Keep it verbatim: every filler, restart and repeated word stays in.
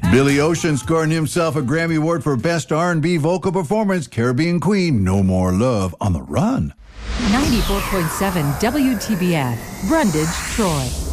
Billy Ocean scoring himself a Grammy Award for Best R and B Vocal Performance, Caribbean Queen, No More Love on the Run. ninety-four point seven W T B F, Brundage, Troy.